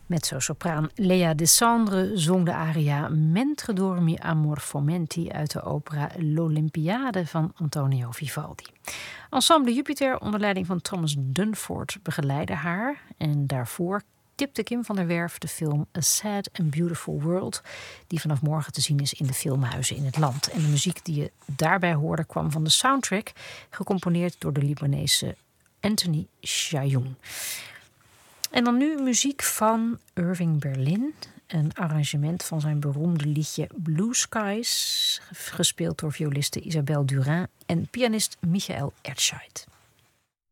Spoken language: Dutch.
Mezzo-sopraan Lea Descendre zong de aria Mentre dormi amor fomenti uit de opera L'Olympiade van Antonio Vivaldi. Ensemble Jupiter onder leiding van Thomas Dunford begeleidde haar. En daarvoor tipte Kim van der Werf de film A Sad and Beautiful World, die vanaf morgen te zien is in de filmhuizen in het land. En de muziek die je daarbij hoorde kwam van de soundtrack, gecomponeerd door de Libanese Anthony Chayoun. En dan nu muziek van Irving Berlin. Een arrangement van zijn beroemde liedje Blue Skies, gespeeld door violiste Isabelle Durin en pianist Michael Ertscheid.